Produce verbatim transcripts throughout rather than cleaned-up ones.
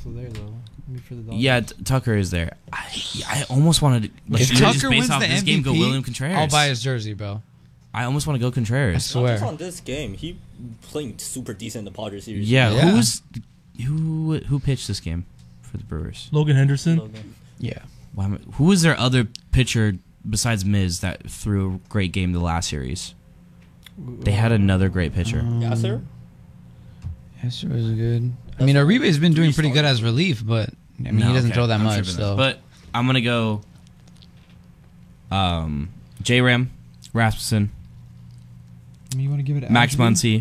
also there though. Maybe for the Dodgers. Yeah, T- Tucker is there. I, I almost wanted to, like, If just Tucker based wins off the this M V P, game, go William Contreras. I'll buy his jersey, bro. I almost want to go I Contreras. Not swear. just on this game. He playing super decent in the Padres series. Yeah, Yeah. who's who? Who pitched this game for the Brewers? Logan Henderson. Logan. Yeah. Why am I- Who was their other pitcher besides Miz that threw a great game the last series? They had another great pitcher. Um, Yeah, sir. Esther was good. I That's mean, like Uribe's been doing three pretty good starters. as relief, but I mean, No, he doesn't okay, throw that I'm much. tripping So, there. But I'm gonna go um, J Ram, Rasmussen, I mean, you want to give it to Max Ashby? Muncy,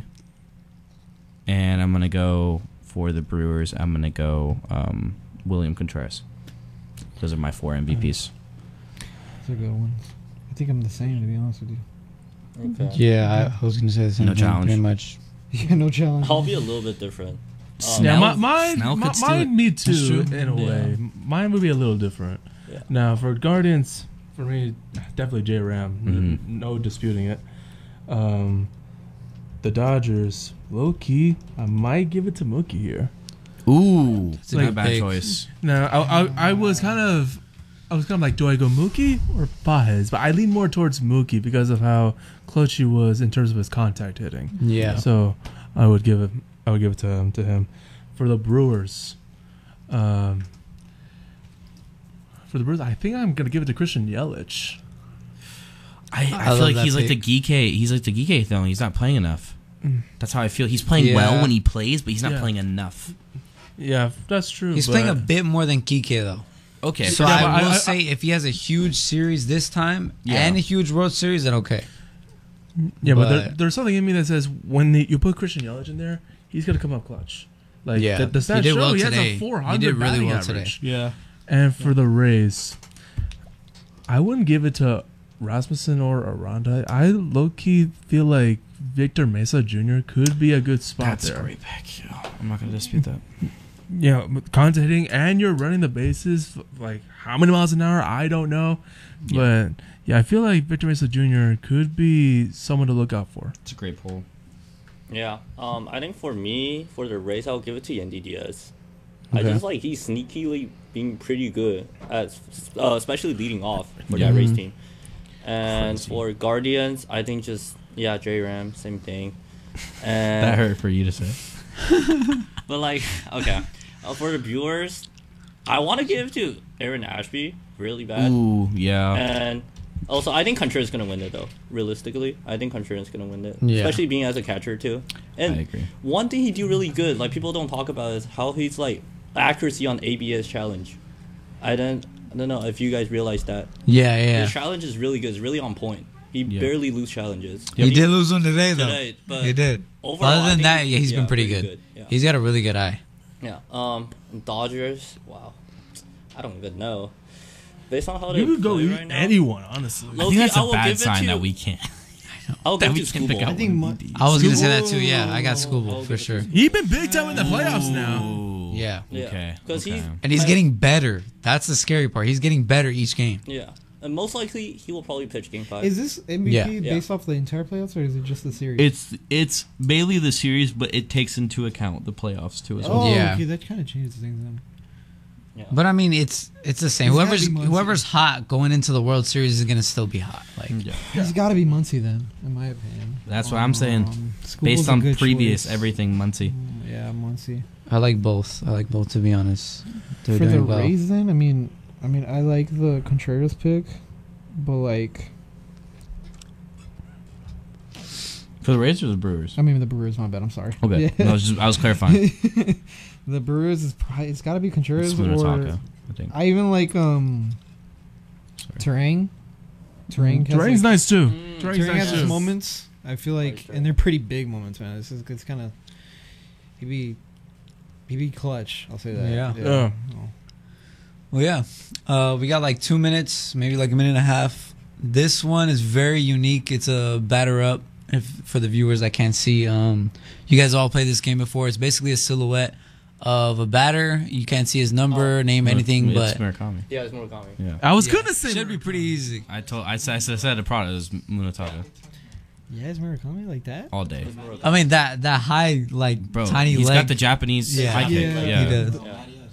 and I'm gonna go for the Brewers. I'm gonna go um, William Contreras. Those are my four M V Ps. That's a good one. I think I'm the same, to be honest with you. Okay. yeah, I, I was gonna say the same No thing, challenge. pretty much. Yeah, no challenge. I'll be a little bit different. Um, Snell? Yeah, my, mine, Snell my, could steal it. mine, me That's too, true. in a Yeah. way. Mine would be a little different. Yeah. Now, for Guardians, for me, definitely J Ram. Mhm. No disputing it. Um, the Dodgers, low key, I might give it to Mookie here. Ooh, it's a not a good bad pick. choice. Now, I, I, I was kind of, I was kind of like, do I go Mookie or Baez? But I lean more towards Mookie because of how clutch he was in terms of his contact hitting. Yeah. So I would give it, I would give it to him. To him. For the Brewers, um, for the Brewers, I think I'm gonna give it to Christian Yelich. I, I, I feel love like that he's like the pick. Geeke. He's like the Geeke thing. He's not playing enough. Mm. That's how I feel. He's playing Yeah. well when he plays, but he's not Yeah. playing enough. Yeah, that's true. He's but- playing a bit more than Kike though. Okay, So Yeah, I but will I- I- say, if he has a huge series this time Yeah. and a huge World Series, then okay. Yeah, but, there, but- there's something in me that says when the, you put Christian Yelich in there, he's gonna come up clutch. Like Yeah. the, the He stats did show well he today. has a four hundred He did really batting well average. today. Yeah. And for the Rays, I wouldn't give it to Rasmussen or Aranda. I low key feel like Victor Mesa Junior could be a good spot that's there. a great pick. Yeah, I'm not gonna dispute that. Yeah, with contact hitting and you're running the bases like how many miles an hour? I don't know, Yeah. but yeah, I feel like Victor Mesa Junior could be someone to look out for. It's a great poll. Yeah. Um, I think for me, for the race, I'll give it to Yandy Diaz. I Okay. just like he's sneakily being pretty good, at, uh, especially leading off for Yeah. that race Mhm. team. And Crazy. for Guardians, I think just yeah, J Ram, same thing. And That hurt for you to say. But like, okay, uh, for the viewers, I want to give to Aaron Ashby really bad. Ooh, yeah. And also, I think Contreras is gonna win it though. Realistically, I think Contreras is gonna win it, Yeah. especially being as a catcher too. And I agree. one thing he do really good, like people don't talk about, is how he's like accuracy on A B S challenge. I don't, I don't know if you guys realize that. Yeah, yeah. His challenge is really good. It's really on point. He Yeah. barely lose challenges. He did lose one today, though. Today, but he did. overall, Other I than think that, he's- yeah, he's yeah, been pretty really good. good, yeah. He's got a really good eye. Yeah. Um, Dodgers. Wow. I don't even know. Based on how they You could go play eat right now, anyone, honestly. I Low-key, think that's I a will bad give it sign to- that we can't. I'll that give we it to can pick Scooble. out I think one Mon- B D. I was gonna say that too. Yeah, I got I'll Scooble give for it to sure. Scooble. He's been big time in the playoffs now. Ooh. Yeah. Yeah. Okay. 'Cause okay. he's- And he's I- getting better. That's the scary part. He's getting better each game. Yeah, and most likely he will probably pitch Game Five. Is this M V P Yeah. based off the entire playoffs or is it just the series? It's it's mainly the series, but it takes into account the playoffs too as well. oh, Yeah. okay, that kind of changes things then. yeah. But I mean, it's it's the same. He's gotta Whoever's be Muncy. whoever's hot going into the World Series is gonna still be hot. Like, Yeah. He's got to be Muncie then, in my opinion. That's what I'm saying. Um, School's Based a on good previous choice. everything, Muncie. Mm, Yeah, Muncie. I like both. I like both to be honest. They're For the doing well. Rays, then I mean, I mean, I like the Contreras pick, but like, For the Rays or the Brewers? I mean, the Brewers. My bad. I'm sorry. Okay. Yeah. No, I was just I was clarifying. The Brewers is probably it's got to be Contreras It's or Munataka, I think. I even like um Sorry. Terang. Terang. has, Terang's like, nice too. Mm, Terang's Terang nice has his too. moments. I feel like, Right, and they're pretty big moments, man. This is it's kind of he be he be clutch. I'll say that. Yeah. Yeah. Oh. Well, yeah. Uh, we got like two minutes, maybe like a minute and a half. This one is very unique. It's a batter up. If for the viewers that can't see, um, you guys all played this game before. It's basically a silhouette of a batter. You can't see his number, Oh. name, anything, It's but Murakami. Yeah, it's Murakami. Yeah. I was yeah, gonna say should be pretty easy. I told I said I said the product was Munataka Yeah, is Murakami like that? all day. It's Murakami. I mean that that high like Bro, tiny he's leg. got the Japanese Yeah. high kick. Yeah. Yeah. He does. Yeah.